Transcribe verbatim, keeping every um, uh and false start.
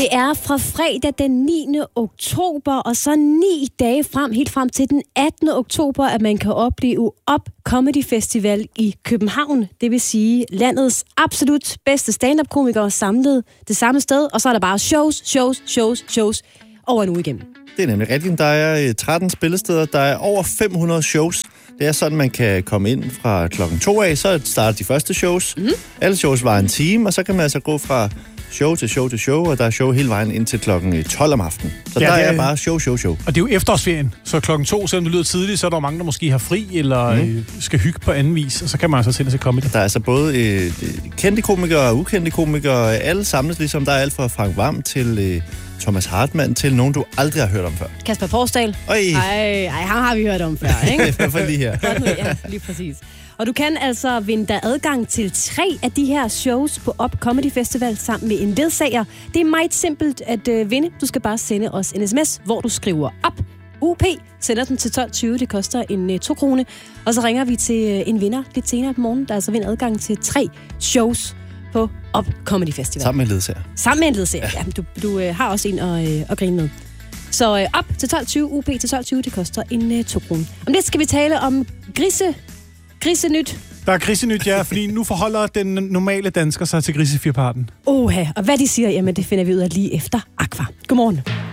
Det er fra fredag den niende oktober, og så ni dage frem, helt frem til den attende oktober, at man kan opleve Up Comedy Festival i København. Det vil sige landets absolut bedste stand-up-komikere samlet det samme sted, og så er der bare shows, shows, shows, shows over en uge igennem. Det er nemlig rigtigt. Der er tretten spillesteder, der er over fem hundrede shows. Det er sådan, man kan komme ind fra klokken to af, så starter de første shows. Mm. Alle shows var en time, og så kan man altså gå fra show til show til show, og der er show hele vejen indtil klokken tolv om aftenen. Så ja, der er, er bare show, show, show. Og det er jo efterårsferien, så klokken to, selvom det lyder tidligt, så er der mange, der måske har fri, eller mm. øh, skal hygge på anden vis, og så kan man altså tænde sig comedy. Der er altså både øh, kendte komikere og ukendte komikere, alle samles ligesom. Der er alt fra Frank Hvam til øh, Thomas Hartmann til nogen, du aldrig har hørt om før. Kasper Porsdal. Ej, ej, ham har vi hørt om før, ikke? Det er for lige her. Godt nu, ja, lige præcis. Og du kan altså vinde dig adgang til tre af de her shows på Up Comedy Festival sammen med en ledsager. Det er meget simpelt at øh, vinde. Du skal bare sende os en sms, hvor du skriver Up U P, sender den til tolv tyve. Det koster en øh, to kroner. Og så ringer vi til øh, en vinder lidt senere på morgen, der altså vinder adgang til tre shows på Up Comedy Festival. Sammen med en ledsager. Sammen med en ledsager, ja. ja du du øh, har også en at, øh, at grine med. Så øh, Up til tolv tyve, U P til tolv tyve, det koster en øh, to kroner. Om det skal vi tale om grise... Grisenyt. Der er grisenyt, ja, fordi nu forholder den normale dansker sig til grisefirparten. Oha, og hvad de siger, jamen det finder vi ud af lige efter Aqua. Godmorgen.